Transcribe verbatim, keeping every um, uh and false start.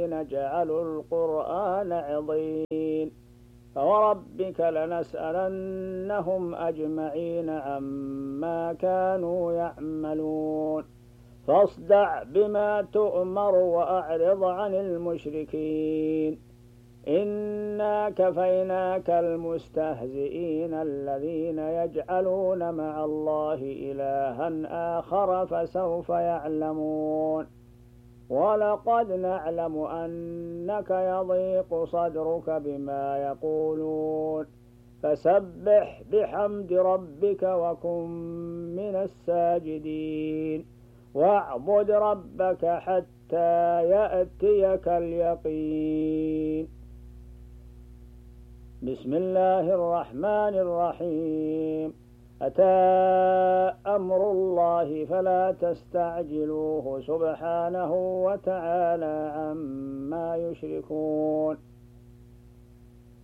جعلوا القرآن عضين فوربك لنسألنهم أجمعين عما كانوا يعملون فاصدع بما تؤمر وأعرض عن المشركين إنا كفيناك المستهزئين الذين يجعلون مع الله إلها آخر فسوف يعلمون ولقد نعلم أنك يضيق صدرك بما يقولون فسبح بحمد ربك وكن من الساجدين واعبد ربك حتى يأتيك اليقين. بسم الله الرحمن الرحيم. أتى أمر الله فلا تستعجلوه سبحانه وتعالى عما يشركون